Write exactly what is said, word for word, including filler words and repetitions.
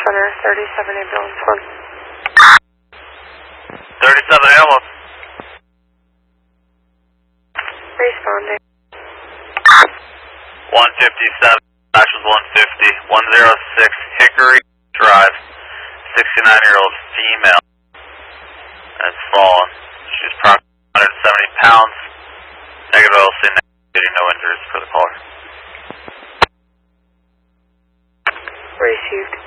Center, thirty-seven ambulance one. thirty-seven ambulance. Responding. one fifty-seven, actions one fifty, one oh six Hickory Drive, sixty-nine year old female has fallen. She's approximately one hundred seventy pounds, negative L C, no injuries for the caller. Received.